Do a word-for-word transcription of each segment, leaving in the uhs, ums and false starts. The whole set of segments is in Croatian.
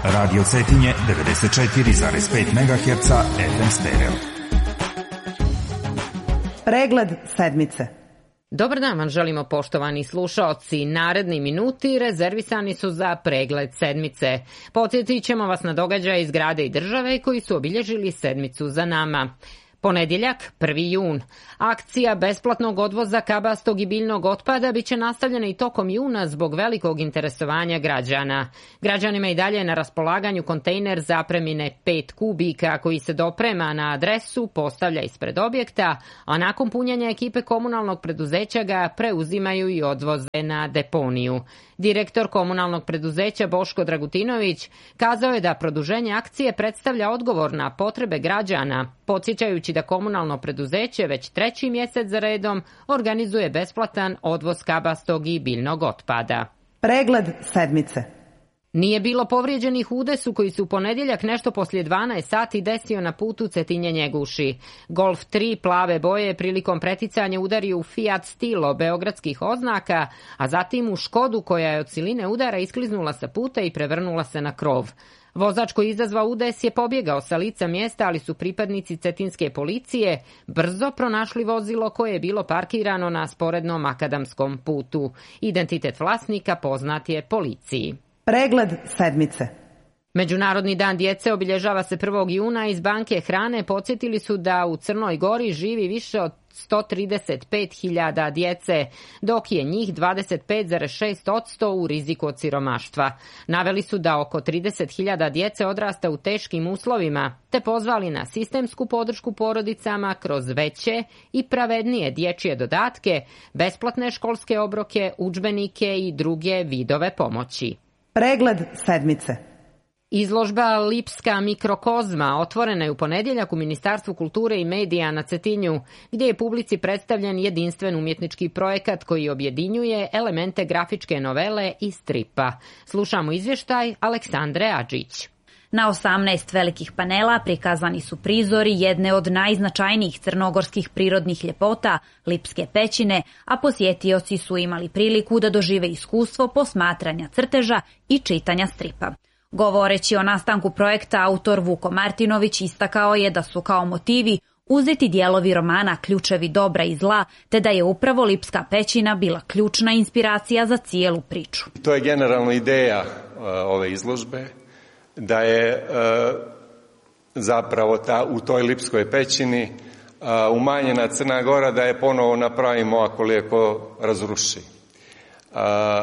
Radio Cetinje devedeset četiri zarez pet megaherca F M stereo. Pregled sedmice. Dobar dan vam želimo, poštovani slušaoci. Naredni minuti rezervisani su za pregled sedmice. Podsjetit ćemo vas na događaje iz grada i države koji su obilježili sedmicu za nama. Ponedjeljak, prvi jun. Akcija besplatnog odvoza kabastog i biljnog otpada bit će nastavljena i tokom juna zbog velikog interesovanja građana. Građanima i dalje je na raspolaganju kontejner zapremine pet kubika koji se doprema na adresu, postavlja ispred objekta, a nakon punjenja ekipe komunalnog preduzeća ga preuzimaju i odvoze na deponiju. Direktor komunalnog preduzeća Boško Dragutinović kazao je da produženje akcije predstavlja odgovor na potrebe građana, podsjećajući da komunalno preduzeće već treći mjesec za redom organizuje besplatan odvoz kabastog i biljnog otpada. Pregled sedmice. Nije bilo povrijeđenih u udesu koji su u ponedjeljak nešto poslije dvanaest sati desio na putu Cetinje-Njeguši. Golf tri plave boje prilikom preticanja udario u Fiat Stilo beogradskih oznaka, a zatim u Škodu koja je od siline udara iskliznula sa puta i prevrnula se na krov. Vozač koji izazvao udes je pobjegao sa lica mjesta, ali su pripadnici cetinske policije brzo pronašli vozilo koje je bilo parkirano na sporednom makadamskom putu. Identitet vlasnika poznat je policiji. Pregled sedmice. Međunarodni dan djece obilježava se prvog juna. Iz banke hrane podsjetili su da u Crnoj Gori živi više od sto trideset pet hiljada djece, dok je njih dvadeset pet zarez šest posto u riziku od siromaštva. Naveli su da oko trideset hiljada djece odrasta u teškim uslovima, te pozvali na sistemsku podršku porodicama kroz veće i pravednije dječje dodatke, besplatne školske obroke, udžbenike i druge vidove pomoći. Pregled sedmice. Izložba Lipska mikrokozma otvorena je u ponedjeljak u Ministarstvu kulture i medija na Cetinju, gdje je publici predstavljen jedinstven umjetnički projekat koji objedinjuje elemente grafičke novele i stripa. Slušamo izvještaj Aleksandre Adžić. Na osamnaest velikih panela prikazani su prizori jedne od najznačajnijih crnogorskih prirodnih ljepota, Lipske pećine, a posjetioci su imali priliku da dožive iskustvo posmatranja crteža i čitanja stripa. Govoreći o nastanku projekta, autor Vuko Martinović istakao je da su kao motivi uzeti dijelovi romana Ključevi dobra i zla, te da je upravo Lipska pećina bila ključna inspiracija za cijelu priču. To je generalno ideja uh, ove izložbe, da je uh, zapravo ta, u toj Lipskoj pećini uh, umanjena Crna Gora, da je ponovo napravimo ako lijepo razruši. Uh,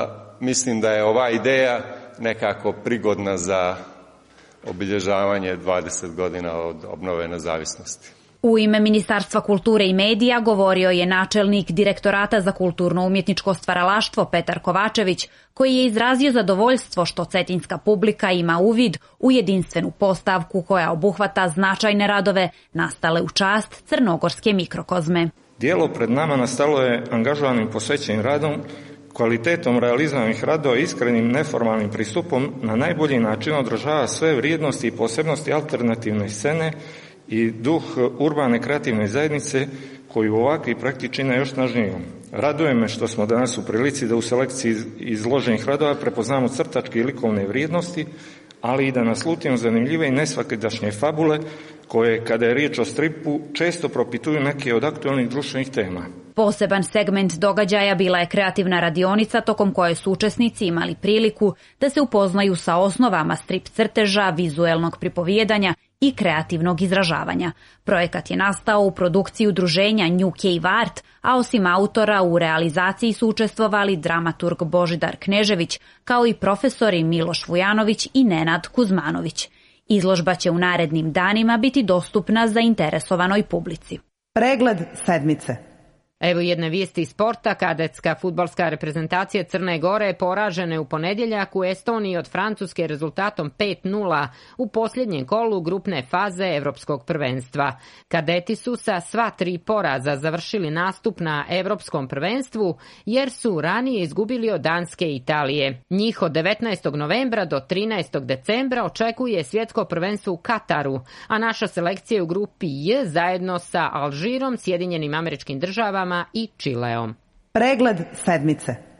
mislim da je ova ideja nekako prigodna za obilježavanje dvadeset godina od obnove nezavisnosti. U ime Ministarstva kulture i medija govorio je načelnik Direktorata za kulturno-umjetničko stvaralaštvo Petar Kovačević, koji je izrazio zadovoljstvo što cetinska publika ima uvid u jedinstvenu postavku koja obuhvata značajne radove nastale u čast crnogorske mikrokozme. Dijelo pred nama nastalo je angažovanim posvećenim radom, kvalitetom realizovanih radova i iskrenim neformalnim pristupom na najbolji način odražava sve vrijednosti i posebnosti alternativne scene i duh urbane kreativne zajednice koju ovakvi projekti čine još snažnijom. Raduje me što smo danas u prilici da u selekciji izloženih radova prepoznamo crtačke i likovne vrijednosti, ali i da naslutimo zanimljive i nesvakidašnje fabule koje, kada je riječ o stripu, često propituju neke od aktualnih društvenih tema. Poseban segment događaja bila je kreativna radionica tokom koje su učesnici imali priliku da se upoznaju sa osnovama strip crteža, vizuelnog pripovijedanja i kreativnog izražavanja. Projekat je nastao u produkciji udruženja New Cave Art, a osim autora u realizaciji su učestvovali dramaturg Božidar Knežević, kao i profesori Miloš Vujanović i Nenad Kuzmanović. Izložba će u narednim danima biti dostupna zainteresovanoj publici. Pregled sedmice. Evo jedne vijesti iz sporta. Kadetska fudbalska reprezentacija Crne Gore poražena je u ponedjeljak u Estoniji od Francuske rezultatom pet nula u posljednjem kolu grupne faze Evropskog prvenstva. Kadeti su sa sva tri poraza završili nastup na Evropskom prvenstvu jer su ranije izgubili od Danske i Italije. Njih od devetnaestog novembra do trinaestog decembra očekuje svjetsko prvenstvo u Kataru, a naša selekcija je u grupi J zajedno sa Alžirom, Sjedinjenim Američkim Državama i Čileom. Pregled sedmice.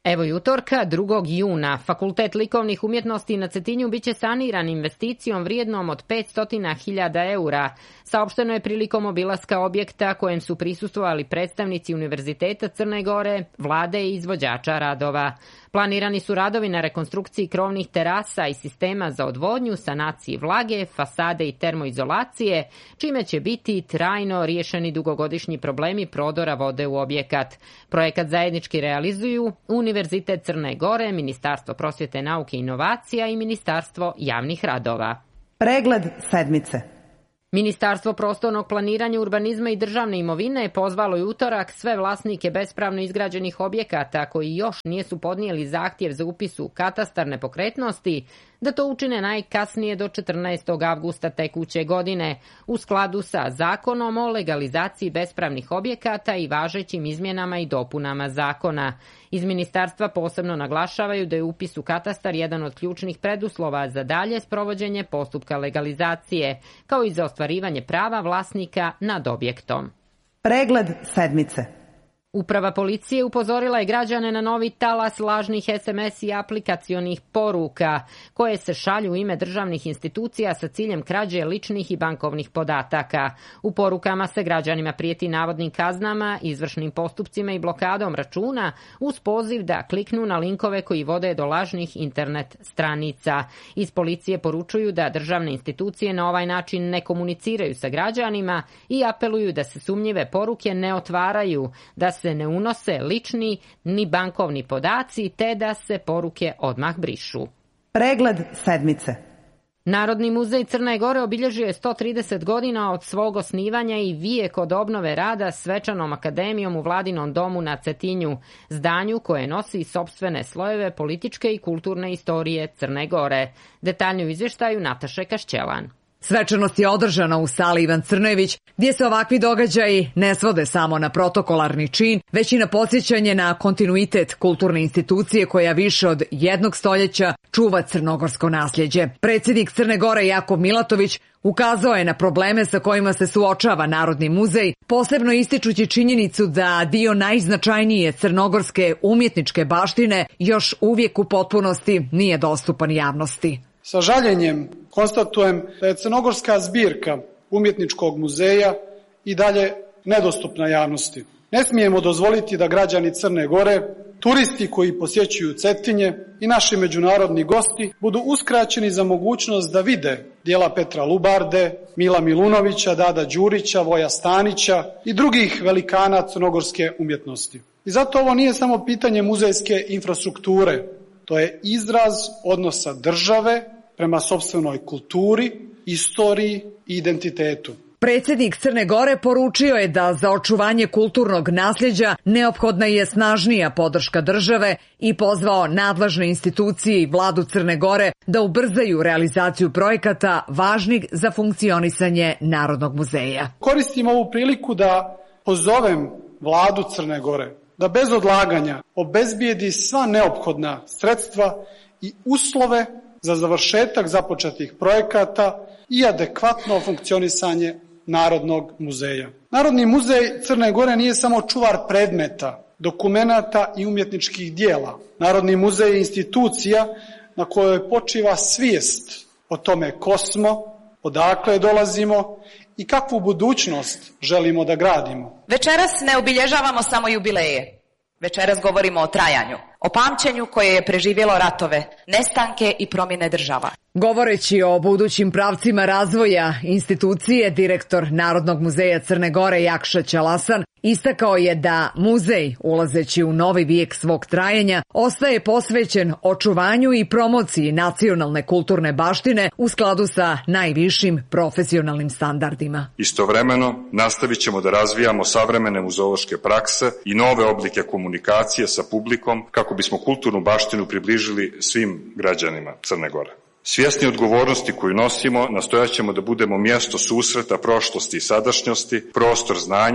Evo i utorka, drugog juna, Fakultet likovnih umjetnosti na Cetinju biće saniran investicijom vrijednom od petsto hiljada eura. Saopšteno je prilikom obilaska objekta kojem su prisustvovali predstavnici Univerziteta Crne Gore, vlade i izvođača radova. Planirani su radovi na rekonstrukciji krovnih terasa i sistema za odvodnju, sanaciji vlage, fasade i termoizolacije, čime će biti trajno riješeni dugogodišnji problemi prodora vode u objekat. Projekat zajednički realizuju Univerzitet Crne Gore, Ministarstvo prosvjete, nauke i inovacija i Ministarstvo javnih radova. Pregled sedmice. Ministarstvo prostornog planiranja, urbanizma i državne imovine je pozvalo i utorak sve vlasnike bespravno izgrađenih objekata koji još nijesu podnijeli zahtjev za upis u katastar nepokretnosti da to učine najkasnije do četrnaestog avgusta tekuće godine u skladu sa Zakonom o legalizaciji bespravnih objekata i važećim izmjenama i dopunama zakona. Iz ministarstva posebno naglašavaju da je upis u katastar jedan od ključnih preduslova za dalje sprovođenje postupka legalizacije, kao i za ostvarivanje prava vlasnika nad objektom. Pregled sedmice. Uprava policije upozorila je građane na novi talas lažnih es em es i aplikacionih poruka koje se šalju u ime državnih institucija sa ciljem krađe ličnih i bankovnih podataka. U porukama se građanima prijeti navodnim kaznama, izvršnim postupcima i blokadom računa uz poziv da kliknu na linkove koji vode do lažnih internet stranica. Iz policije poručuju da državne institucije na ovaj način ne komuniciraju sa građanima i apeluju da se sumnjive poruke ne otvaraju, da se ne unose lični ni bankovni podaci te da se poruke odmah brišu. Pregled sedmice. Narodni muzej Crne Gore obilježio je sto trideset godina od svog osnivanja i vijek od obnove rada svečanom akademijom u Vladinom domu na Cetinju, zdanju koje nosi sopstvene slojeve političke i kulturne istorije Crne Gore. Detaljno u izvještaju Nataše Kašćelan. Svečanost je održana u sali Ivan Crnojević, gdje se ovakvi događaji ne svode samo na protokolarni čin, već i na podsjećanje na kontinuitet kulturne institucije koja više od jednog stoljeća čuva crnogorsko nasljeđe. Predsjednik Crne Gore Jakov Milatović ukazao je na probleme sa kojima se suočava Narodni muzej, posebno ističući činjenicu da dio najznačajnije crnogorske umjetničke baštine još uvijek u potpunosti nije dostupan javnosti. Sa žaljenjem konstatujem da je crnogorska zbirka umjetničkog muzeja i dalje nedostupna javnosti. Ne smijemo dozvoliti da građani Crne Gore, turisti koji posjećuju Cetinje i naši međunarodni gosti budu uskraćeni za mogućnost da vide djela Petra Lubarde, Mila Milunovića, Dada Đurića, Voja Stanića i drugih velikana crnogorske umjetnosti. I zato ovo nije samo pitanje muzejske infrastrukture, to je izraz odnosa države prema sopstvenoj kulturi, istoriji i identitetu. Predsjednik Crne Gore poručio je da za očuvanje kulturnog nasljeđa neophodna je snažnija podrška države i pozvao nadležne institucije i vladu Crne Gore da ubrzaju realizaciju projekata važnih za funkcionisanje Narodnog muzeja. Koristim ovu priliku da pozovem vladu Crne Gore da bez odlaganja obezbijedi sva neophodna sredstva i uslove za završetak započetih projekata i adekvatno funkcionisanje Narodnog muzeja. Narodni muzej Crne Gore nije samo čuvar predmeta, dokumenata i umjetničkih dijela. Narodni muzej je institucija na kojoj počiva svijest o tome ko smo, odakle dolazimo i kakvu budućnost želimo da gradimo. Večeras ne obilježavamo samo jubileje. Večeras govorimo o trajanju, o pamćenju koje je preživjelo ratove, nestanke i promjene država. Govoreći o budućim pravcima razvoja institucije, direktor Narodnog muzeja Crne Gore Jakša Ćalasan istakao je da muzej, ulazeći u novi vijek svog trajanja, ostaje posvećen očuvanju i promociji nacionalne kulturne baštine u skladu sa najvišim profesionalnim standardima. Istovremeno, nastavit ćemo da razvijamo savremene muzeološke prakse i nove oblike komunikacije sa publikom kako bismo kulturnu baštinu približili svim građanima Crne Gore. Svjesni odgovornosti koju nosimo, nastojat ćemo da budemo mjesto susreta prošlosti i sadašnjosti, prostor znanja,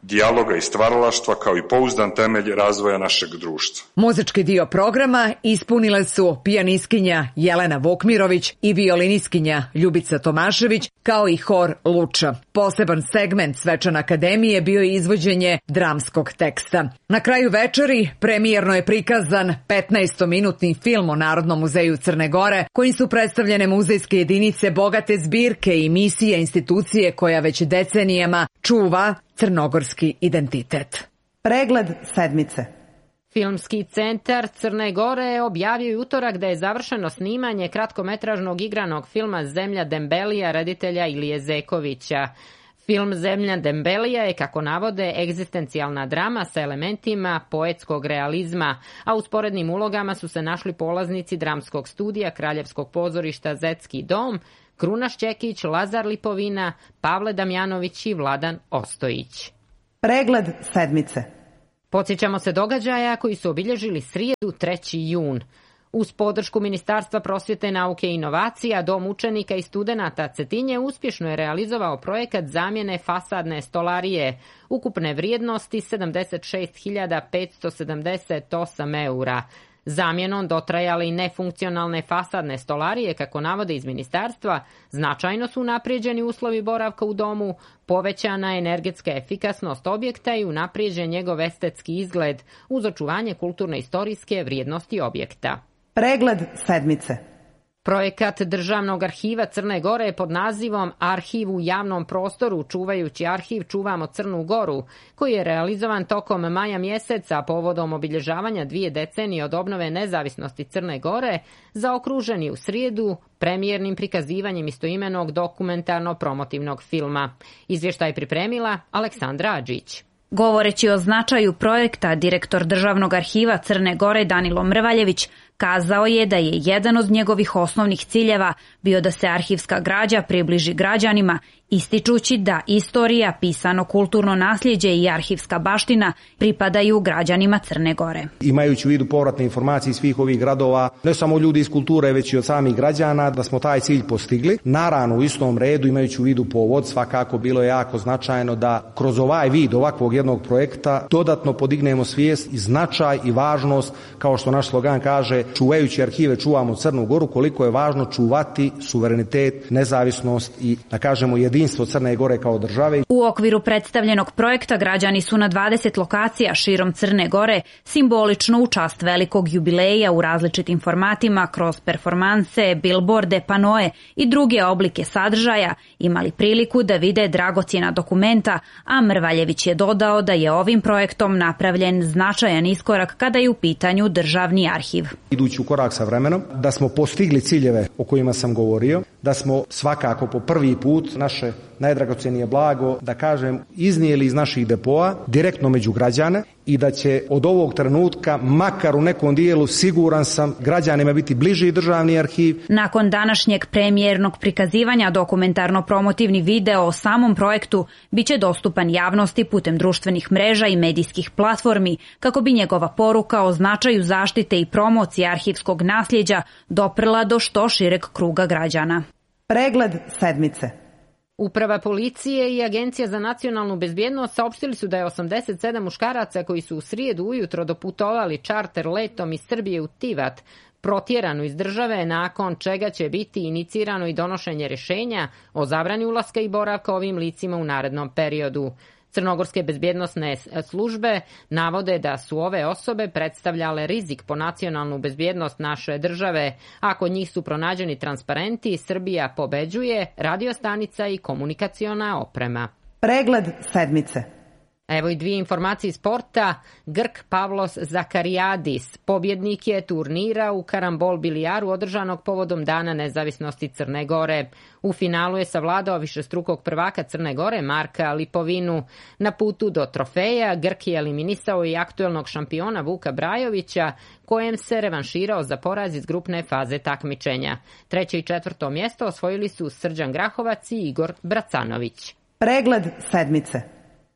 dijaloga i stvaralaštva kao i pouzdan temelj razvoja našeg društva. Muzički dio programa ispunile su pijanistkinja Jelena Vukmirović i violiniskinja Ljubica Tomašević, kao i hor Luča. Poseban segment Svečane akademije bio je izvođenje dramskog teksta. Na kraju večeri premijerno je prikazan petnaestominutni film o Narodnom muzeju Crne Gore, kojim su predstavljene muzejske jedinice bogate zbirke i misije institucije koja već decenijama čuva crnogorski identitet. Pregled sedmice. Filmski centar Crne Gore je objavio utorak da je završeno snimanje kratkometražnog igranog filma Zemlja Dembelija reditelja Ilije Zekovića. Film Zemlja Dembelija je, kako navode, egzistencijalna drama sa elementima poetskog realizma, a u sporednim ulogama su se našli polaznici dramskog studija Kraljevskog pozorišta Zetski dom, Kruna Šćekić, Lazar Lipovina, Pavle Damjanović i Vladan Ostojić. Pregled sedmice. Podsjećamo se događaja koji su obilježili srijedu treći jun. Uz podršku Ministarstva prosvjete, nauke i inovacija, Dom učenika i studenata Cetinje uspješno je realizovao projekat zamjene fasadne stolarije ukupne vrijednosti sedamdeset šest hiljada petsto sedamdeset osam eura. Zamjenom dotrajale i nefunkcionalne fasadne stolarije, kako navode iz ministarstva, značajno su unaprijeđeni uslovi boravka u domu, povećana energetska efikasnost objekta i unaprijeđen njegov estetski izgled uz očuvanje kulturno-istorijske vrijednosti objekta. Pregled sedmice. Projekat Državnog arhiva Crne Gore je pod nazivom Arhiv u javnom prostoru, čuvajući arhiv Čuvamo Crnu Goru, koji je realizovan tokom maja mjeseca povodom obilježavanja dvije decenije od obnove nezavisnosti Crne Gore, zaokružen je u srijedu premijernim prikazivanjem istoimenog dokumentarno-promotivnog filma. Izvještaj pripremila Aleksandra Adžić. Govoreći o značaju projekta, direktor Državnog arhiva Crne Gore Danilo Mrvaljević kazao je da je jedan od njegovih osnovnih ciljeva bio da se arhivska građa približi građanima, ističući da istorija, pisano kulturno nasljeđe i arhivska baština pripadaju građanima Crne Gore. Imajući u vidu povratne informacije svih ovih gradova, ne samo ljudi iz kulture, već i od samih građana, da smo taj cilj postigli. Naravno, u istom redu, imajući u vidu povod, svakako bilo je jako značajno da kroz ovaj vid ovakvog jednog projekta dodatno podignemo svijest i značaj i važnost, kao što naš slogan kaže, čuvajući arhive čuvamo Crnu Goru, koliko je važno čuvati suverenitet, nezavisnost i, da kažemo, jedinstvo Crne Gore kao države. U okviru predstavljenog projekta građani su na dvadeset lokacija širom Crne Gore simbolično u čast velikog jubileja u različitim formatima kroz performanse, bilborde, panoe i druge oblike sadržaja imali priliku da vide dragocjena dokumenta, a Mrvaljević je dodao da je ovim projektom napravljen značajan iskorak kada je u pitanju državni arhiv. Idući u korak sa vremenom, da smo postigli ciljeve o kojima sam govorio, da smo svakako po prvi put naše najdragocjenije blago, da kažem, iznijeli iz naših depoa direktno među građane i da će od ovog trenutka, makar u nekom dijelu, siguran sam, građanima biti bliži državni arhiv. Nakon današnjeg premijernog prikazivanja dokumentarno-promotivni video o samom projektu biće dostupan javnosti putem društvenih mreža i medijskih platformi, kako bi njegova poruka o značaju zaštite i promocije arhivskog nasljeđa doprla do što šireg kruga građana. Pregled sedmice. Uprava policije i Agencija za nacionalnu bezbjednost saopštili su da je osamdeset sedam muškaraca koji su u srijedu ujutro doputovali čarter letom iz Srbije u Tivat protjerano iz države, nakon čega će biti inicirano i donošenje rješenja o zabrani ulaska i boravka ovim licima u narednom periodu. Crnogorske bezbjednosne službe navode da su ove osobe predstavljale rizik po nacionalnu bezbjednost naše države. Ako njih su pronađeni transparenti, Srbija pobeđuje, radiostanica i komunikaciona oprema. Pregled sedmice. Evo i dvije informacije iz sporta. Grk Pavlos Zakarijadis pobjednik je turnira u karambol bilijaru održanog povodom Dana nezavisnosti Crne Gore. U finalu je savladao višestrukog prvaka Crne Gore Marka Lipovinu. Na putu do trofeja Grk je eliminisao i aktuelnog šampiona Vuka Brajovića, kojem se revanširao za poraz iz grupne faze takmičenja. Treće i četvrto mjesto osvojili su Srđan Grahovac i Igor Bracanović. Pregled sedmice.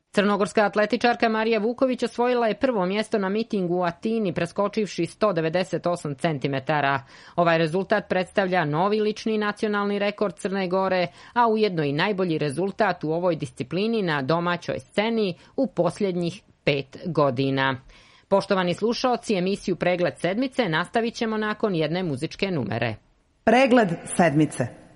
Crnogorska atletičarka Marija Vuković osvojila je prvo mjesto na mitingu u Atini preskočivši sto devedeset osam centimetara. Ovaj rezultat predstavlja novi lični nacionalni rekord Crne Gore, a ujedno i najbolji rezultat u ovoj disciplini na domaćoj sceni u posljednjih pet godina. Poštovani slušaoci, emisiju Pregled sedmice nastavit ćemo nakon jedne muzičke numere. Pregled sedmice.